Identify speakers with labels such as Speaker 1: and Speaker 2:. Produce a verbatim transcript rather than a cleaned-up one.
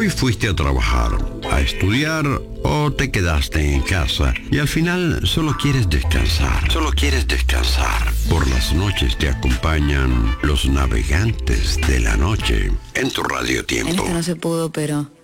Speaker 1: Hoy fuiste a trabajar, a estudiar o te quedaste en casa y al final solo quieres descansar. Solo quieres descansar. Por las noches te acompañan los navegantes de la noche en tu Radio Tiempo.
Speaker 2: En esta no se pudo, pero